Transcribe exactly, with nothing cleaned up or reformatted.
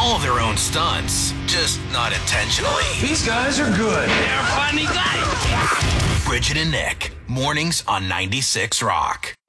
all of their own stunts, just not intentionally. These guys are good. They're funny guys. Bridget and Nick, mornings on ninety-six Rock.